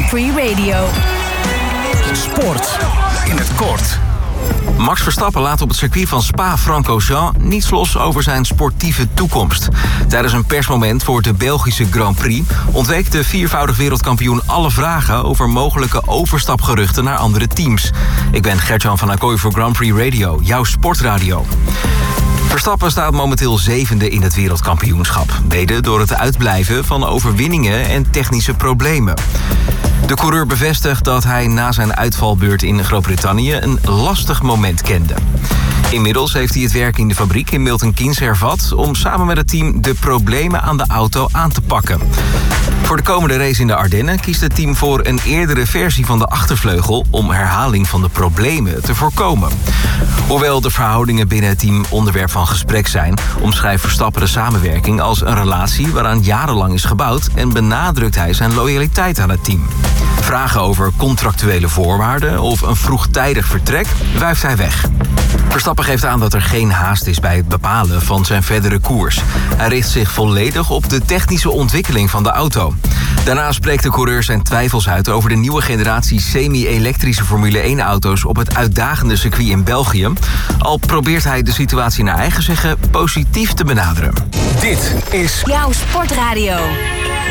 Prix Radio. Sport in het kort. Max Verstappen laat op het circuit van Spa-Francorchamps niets los over zijn sportieve toekomst. Tijdens een persmoment voor de Belgische Grand Prix ontweek de viervoudig wereldkampioen alle vragen over mogelijke overstapgeruchten naar andere teams. Ik ben Gert-Jan van Acquoy voor Grand Prix Radio, jouw sportradio. Verstappen staat momenteel 7e in het wereldkampioenschap. Mede door het uitblijven van overwinningen en technische problemen. De coureur bevestigt dat hij na zijn uitvalbeurt in Groot-Brittannië een lastig moment kende. Inmiddels heeft hij het werk in de fabriek in Milton Keynes hervat om samen met het team de problemen aan de auto aan te pakken. Voor de komende race in de Ardennen kiest het team voor een eerdere versie van de achtervleugel om herhaling van de problemen te voorkomen. Hoewel de verhoudingen binnen het team onderwerp van gesprek zijn, omschrijft Verstappen de samenwerking als een relatie waaraan jarenlang is gebouwd en benadrukt hij zijn loyaliteit aan het team. Vragen over contractuele voorwaarden of een vroegtijdig vertrek wuift hij weg. Verstappen geeft aan dat er geen haast is bij het bepalen van zijn verdere koers. Hij richt zich volledig op de technische ontwikkeling van de auto. Daarna spreekt de coureur zijn twijfels uit over de nieuwe generatie semi-elektrische Formule 1-auto's op het uitdagende circuit in België. Al probeert hij de situatie naar eigen zeggen positief te benaderen. Dit is Jouw sportradio.